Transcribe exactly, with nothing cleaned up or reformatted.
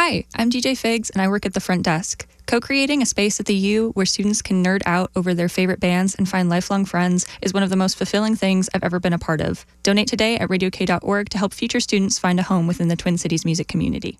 Hi, I'm D J Figs, and I work at the front desk. Co-creating a space at the U where students can nerd out over their favorite bands and find lifelong friends is one of the most fulfilling things I've ever been a part of. Donate today at radio k dot org to help future students find a home within the Twin Cities music community.